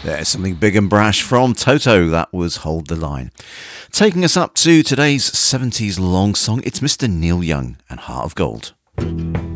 There's something big and brash from Toto. That was Hold the Line. Taking us up to today's 70s long song, it's Mr. Neil Young and Heart of Gold.